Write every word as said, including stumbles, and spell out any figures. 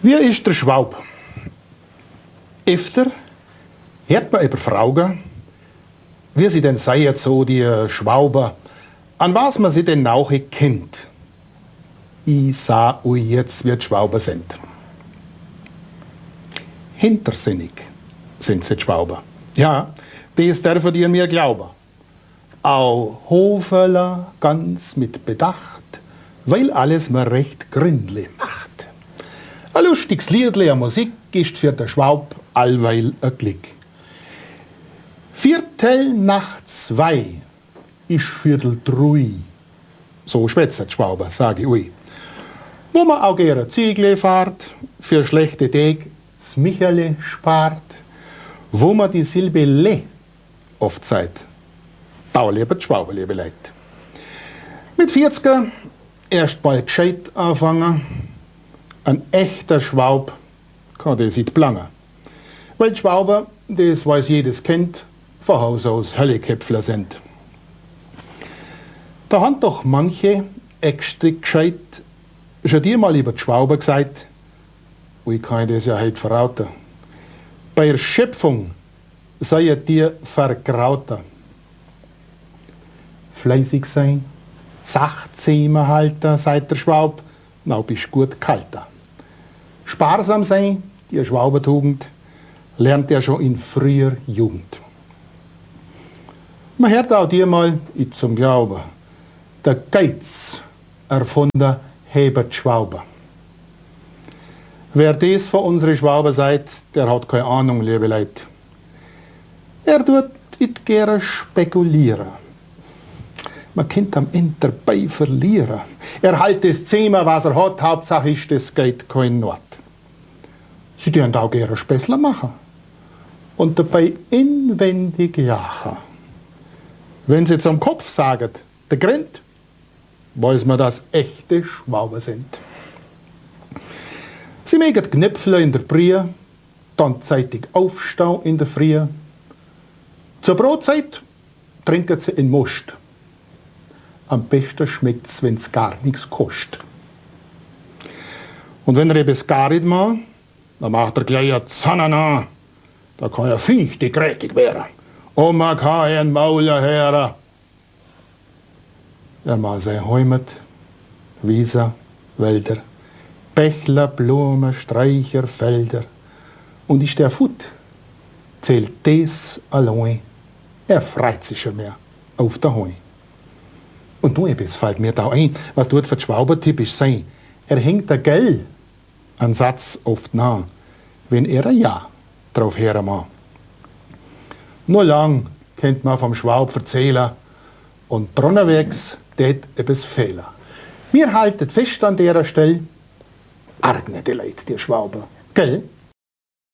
Wie ist der Schwab? Öfter hört man über Fragen, wie sie denn seien, so die Schwauber, an was man sie denn auch kennt. Ich sah euch jetzt, wie die Schwauber sind. Hintersinnig sind sie die Schwauber. Ja, das dürfen ihr mir glauben. Auch Hofeler ganz mit Bedacht, weil alles mir recht gründlich macht. Ein lustiges Liedli, eine Musik ist für den Schwab allweil ein Glück. Viertel nach zwei ist Viertel drei. So schwätzt die Schwauber, sage ich euch. Wo man auch gerne Ziegle fahrt, für schlechte Tage das Michele spart, wo man die Silbe le oft sagt, da lieber die Schwauber, liebe Leute. Mit vierziger erst mal gescheit anfangen, ein echter Schwab kann das nicht blangen. Weil die Schwauber, das weiß jedes kennt, von Haus aus Hölleköpfler sind. Da haben doch manche extra gescheit schon dir mal über die Schwauber gesagt, und ich kann das ja heute verraten. Bei der Schöpfung seid ihr vergrauter. Fleißig sein, Sachzähmer halten, seid der Schwab, na bist gut kalter. Sparsam sein, die Schwaubertugend, lernt er schon in früher Jugend. Man hört auch dir mal, ich zum Glauben, der Geiz erfunden Hebert Schwauber. Wer das von unseren Schwauber seid, der hat keine Ahnung, liebe Leute. Er tut nicht gerne spekulieren. Man könnte am Ende dabei verlieren. Er hält das Zimmer, was er hat, Hauptsache ist, es geht kein Not. Sie dürfen auch gerne Späßler machen und dabei inwendig lachen. Wenn sie zum Kopf sagen, der grinnt, weiß man, dass echte Schwauber sind. Sie mögen Knöpfle in der Brie, dann zeitig aufstehen in der Früh. Zur Brotzeit trinken sie in Most. Am besten schmeckt es, wenn es gar nichts kostet. Und wenn er etwas gar nicht macht, dann macht er gleich ein Zanana. Da kann er fichtig grätig werden. Und man kann einen Mauler hören. Er macht sein Heimat, Wiese, Wälder, Bächler, Blumen, Sträucher, Felder. Und ist der Fut, zählt das allein. Er freut sich schon mehr auf der Heu. Und nur etwas fällt mir da ein, was dort für die Schwauber typisch sein. Er hängt der Gell an Satz oft nah, wenn er ein Ja drauf hören mag. Nur lang kennt man vom Schwab erzählen und drunterwegs tät etwas fehlen. Wir halten fest an der Stelle, argne die Leute, die Schwauber, gell?